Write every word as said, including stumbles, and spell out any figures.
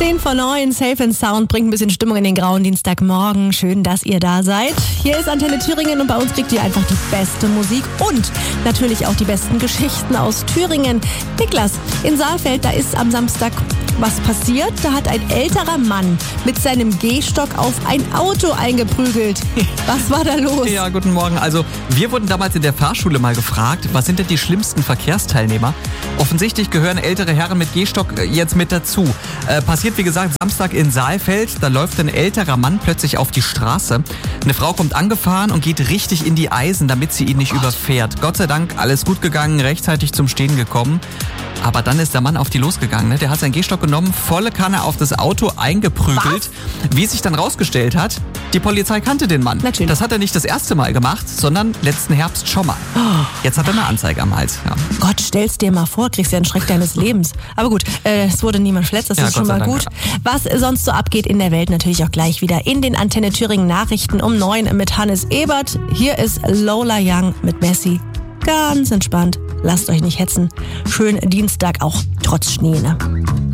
zehn vor neun, Safe and Sound bringt ein bisschen Stimmung in den grauen Dienstagmorgen. Schön, dass ihr da seid. Hier ist Antenne Thüringen und bei uns kriegt ihr einfach die beste Musik und natürlich auch die besten Geschichten aus Thüringen. Niklas, in Saalfeld, da ist am Samstag was passiert. Da hat ein älterer Mann mit seinem Gehstock auf ein Auto eingeprügelt. Was war da los? Ja, guten Morgen. Also wir wurden damals in der Fahrschule mal gefragt, was sind denn die schlimmsten Verkehrsteilnehmer? Offensichtlich gehören ältere Herren mit Gehstock jetzt mit dazu. Äh, passiert, wie gesagt, Samstag in Saalfeld. Da läuft ein älterer Mann plötzlich auf die Straße. Eine Frau kommt angefahren und geht richtig in die Eisen, damit sie ihn nicht oh überfährt. Gott sei Dank, alles gut gegangen, rechtzeitig zum Stehen gekommen. Aber dann ist der Mann auf die losgegangen. Ne? Der hat seinen Gehstock genommen, volle Kanne auf das Auto eingeprügelt. Was? Wie sich dann rausgestellt hat, die Polizei kannte den Mann. Natürlich. Das hat er nicht das erste Mal gemacht, sondern letzten Herbst schon mal. Oh. Jetzt hat er eine Anzeige am Hals. Ja. Gott, stell's dir mal vor, kriegst ja einen Schreck deines Lebens. Aber gut, äh, es wurde niemand verletzt, das Ja, ist Gott schon mal sei Dank, gut. Was sonst so abgeht in der Welt, natürlich auch gleich wieder in den Antenne Thüringen Nachrichten um neun mit Hannes Ebert. Hier ist Lola Young mit Messi. Ganz entspannt, lasst euch nicht hetzen. Schönen Dienstag auch trotz Schnee, ne?